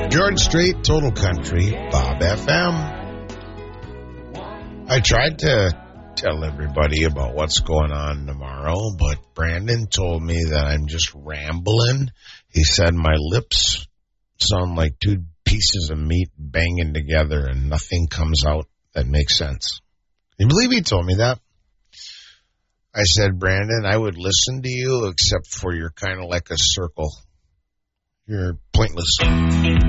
George Strait, Total Country, Bob FM. I tried to tell everybody about what's going on tomorrow, but Brandon told me that I'm just rambling. He said my lips sound like two pieces of meat banging together and nothing comes out that makes sense. Can you believe he told me that? I said, Brandon, I would listen to you except for you're kind of like a circle. You're pointless.